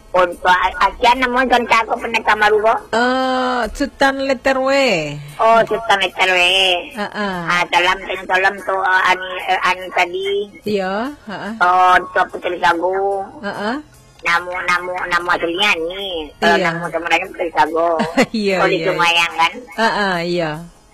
Untuk Asian namun kan aku pernah kamarugo. Sultan letter W. Oh, Sultan letter W. Salam to an tadi. Iya, To Putri Sago. Namu aslinya nih. Kalau namu sebenarnya Putri Sago. Iya. Kalau itu mayang kan. Iya.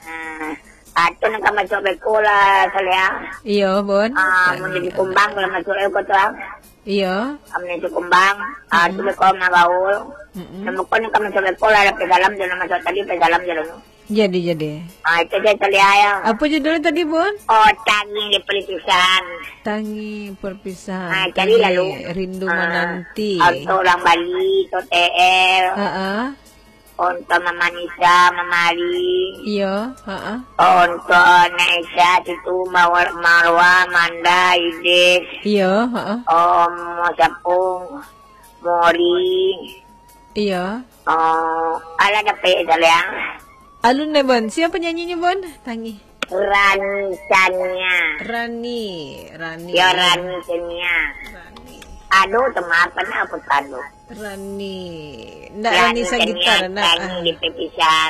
Ato nang kamasok ko la salya. Iya, Bon. Mun di kumbang la masuk ko to. Iya. Amne di kumbang, ato ko na gaul. Namu ko nang kamasok ko la pedalam dan masuk tadi pedalam jalan. Jadi. Itu dia salya ya. Apa judulnya tadi, Bon? Oh, Tangi di Perpisahan. Tangi Perpisahan. Jadi lalu Rindu Menanti. Untuk orang Bali, to TL. Untuk Mama Nisa, Mama Ali. Iya, Untuk Naisha, itu Marwa, Manda, Idis. Iya, Sapung, Mori. Iya. Ala na pe ya. Alun na, Bon? Siapa nyanyinya, Bon? Tangi. Rani Chania. Rani. Ya, Rani Chania. Aduh, temapan apa tado? Rani. Nggak Rani sa gitar, Tangi di Perpisahan.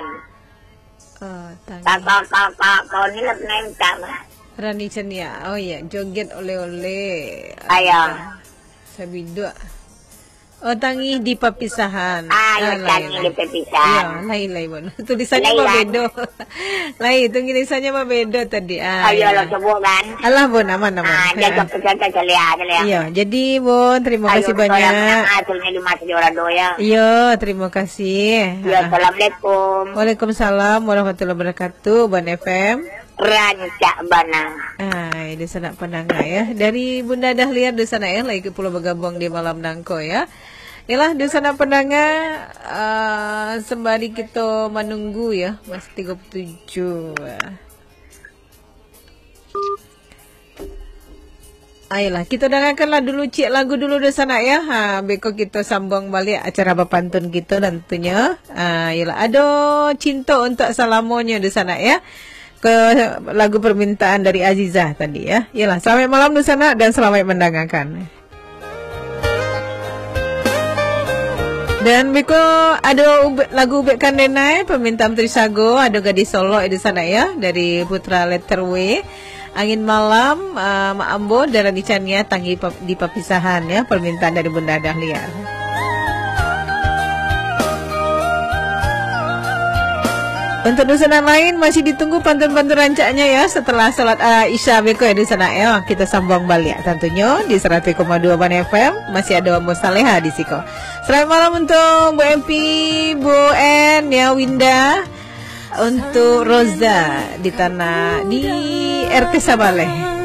Tangi. Kau ni lap na yung tama. Rani Chania. Oh iya, joget oleh-oleh. Ayo. Sabi dua. Oh, Tangi di Perpisahan. Tangi di Perpisahan. Iya, lain, Bon. Tulisannya mabedo. Lain, tulisannya mabedo tadi. Ayo, lo sebut kan. Alah, Bon, aman. Jaga pejaga celia. Iya, jadi Bon, terima kasih banyak. Hasilnya di masa Jorado ya. Iya, terima kasih. Ya, assalamualaikum. Waalaikumsalam warahmatullahi wabarakatuh, Bon FM. Rancak Bana. Di sana Penanga ya. Dari Bunda Dahlia di sana ya, lagi Pulau bergabung di malam nangko ya. Inilah di sana Penanga, sembari kita menunggu ya, Mas 37. Ayolah, kita dengarkanlah dulu cik lagu dulu di sana ya. Beko kita sambung balik acara berpantun kita tentunya. Ayolah, ada cinta untuk salamonya di sana ya. Ke lagu permintaan dari Azizah tadi ya. Yalah, selamat malam di sana dan selamat mendengarkan. Dan beko ada lagu Ubek Kandenai permintaan Trisago, ada Gadis Solo di sana ya dari Putra Letter W. Angin Malam, Mak Ambo dan Rani Chania Tangi di Perpisahan ya, permintaan dari Bunda Dahlia. Untuk di sana lain masih ditunggu pantun-pantun rancaknya ya setelah salat Isya beko ya di sana ya. Kita sambung balik tentunya di 101,2 Ban FM masih ada Mustaleha di Siko. Selamat malam untuk Bu MP, Bu N ya, Winda, untuk Roza di RT Sabaleh.